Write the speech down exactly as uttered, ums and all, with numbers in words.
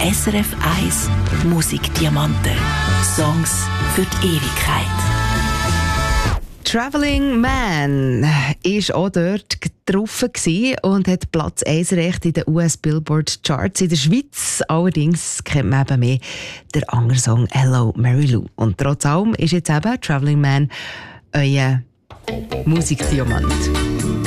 S R F eins Musikdiamanten. Songs für die Ewigkeit. Traveling Man war auch dort drauf und hat Platz eins Recht in den U S Billboard Charts. In der Schweiz allerdings kennt man eben mehr den anderen Song «Hello Mary Lou». Und trotz allem ist jetzt eben «Traveling Man» euer Musikdiamant.